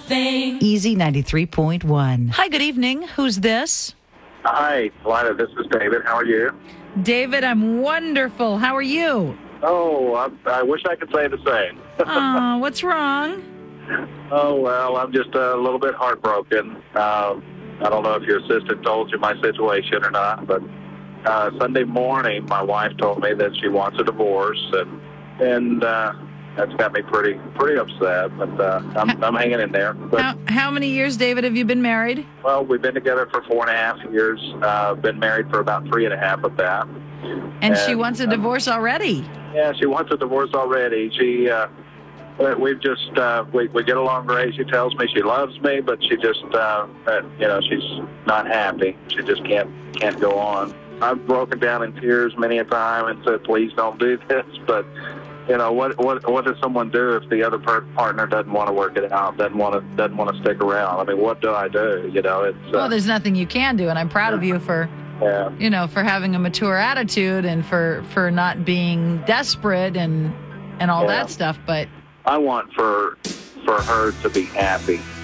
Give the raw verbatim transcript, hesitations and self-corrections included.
thing. Easy ninety-three point one. Hi, good evening. Who's this? Hi, Lila. This is David. How are you? David, I'm wonderful. How are you? Oh, I, I wish I could say the same. Aw, what's wrong? Oh, well, I'm just a little bit heartbroken. Um, I don't know if your assistant told you my situation or not, but uh, Sunday morning, my wife told me that she wants a divorce, and and uh, that's got me pretty pretty upset. But uh, I'm I'm hanging in there. But, How, how many years, David, have you been married? well, we've been together for four and a half years. Uh, been married for about three and a half of that. And she And, wants a uh, divorce already. Yeah, she wants a divorce already. She, uh, we've just, uh, we, we get along great. She tells me she loves me, but she just, uh, uh, you know, she's not happy. She just can't, can't go on. I've broken down in tears many a time and said, please don't do this. But, you know, what, what, what does someone do if the other per- partner doesn't want to work it out, doesn't want to, doesn't want to stick around? I mean, what do I do? You know, it's, uh, Well, there's nothing you can do, and I'm proud of you for, yeah. you know, for having a mature attitude and for, for not being desperate and and all Yeah. that stuff. But I want for, for her to be happy.